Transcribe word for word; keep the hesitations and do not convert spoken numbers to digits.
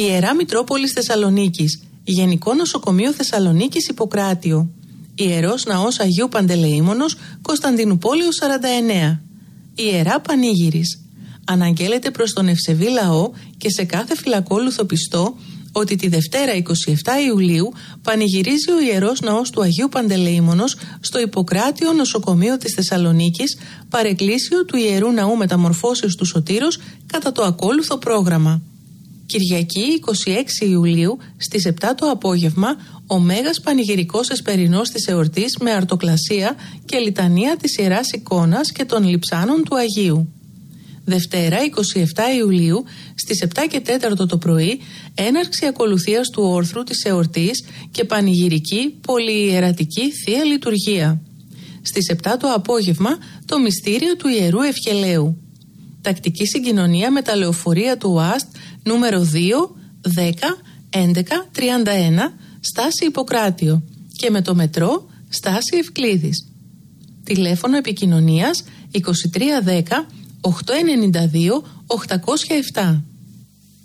Ιερά Μητρόπολης Θεσσαλονίκης, Γενικό Νοσοκομείο Θεσσαλονίκης Ιπποκράτιο. Ιερός Ναός Αγίου Παντελεήμονος, Κωνσταντινουπόλεως σαράντα εννέα. Ιερά Πανήγυρης. Αναγγέλλεται προς τον ευσεβή λαό και σε κάθε φυλακόλουθο πιστό ότι τη Δευτέρα εικοστή εβδόμη Ιουλίου πανηγυρίζει ο Ιερός Ναός του Αγίου Παντελεήμονος στο Ιπποκράτιο Νοσοκομείο της Θεσσαλονίκης, παρεκκλήσιο του Ιερού Ναού Μεταμορφώσεως του Σωτήρος, κατά το ακόλουθο πρόγραμμα. Κυριακή εικοστή έκτη Ιουλίου στις επτά το απόγευμα, ο Μέγας Πανηγυρικός Εσπερινός της εορτής με αρτοκλασία και λιτανία της Ιεράς Εικόνας και των λειψάνων του Αγίου. Δευτέρα εικοστή εβδόμη Ιουλίου στις επτά και τέσσερα το πρωί, έναρξη ακολουθίας του όρθρου της εορτής και πανηγυρική πολυιερατική Θεία Λειτουργία. Στις επτά το απόγευμα, το μυστήριο του Ιερού Ευχελαίου. Τακτική συγκοινωνία με τα λεωφορεία του ΟΑΣΤ νούμερο δύο, δέκα, έντεκα, τριάντα ένα, στάση Ιπποκράτιο και με το μετρό στάση Ευκλήδης. Τηλέφωνο επικοινωνίας είκοσι τρία δέκα, οκτακόσια ενενήντα δύο, οκτακόσια επτά.